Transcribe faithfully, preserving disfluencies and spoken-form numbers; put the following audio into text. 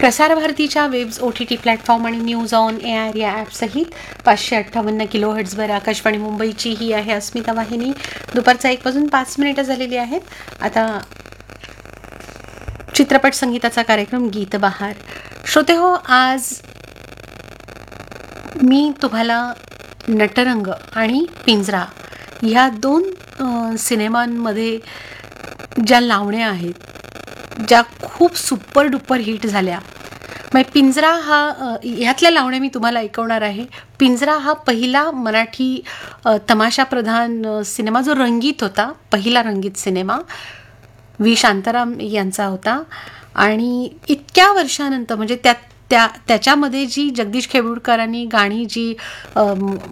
प्रसार भारतीच्या webs O T T platform आणि न्यूज ऑन ए आर या ॲपसहित पाचशे अठ्ठावन्न किलो हर्ट्झवर आकाशवाणी मुंबईची ही आहे अस्मिता वाहिनी. दुपारचा एक वाजून पाच मिनिटं झालेली आहेत. आता चित्रपट संगीताचा कार्यक्रम गीत बहार. श्रोते हो, आज मी तुम्हाला नटरंग आणि पिंजरा ह्या दोन अ, सिनेमांमध्ये ज्या लावण्या आहेत, ज्या खूप सुपर डुपर हिट झाल्या, मग पिंजरा हा अ, ह्यातल्या लावण्या मी तुम्हाला ऐकवणार आहे. पिंजरा हा पहिला मराठी अ, तमाशाप्रधान अ, सिनेमा जो रंगीत होता, पहिला रंगीत सिनेमा व्ही शांताराम यांचा होता. आणि इतक्या वर्षानंतर म्हणजे त्या त्या त्याच्यामध्ये जी जगदीश खेडूळकरांनी गाणी जी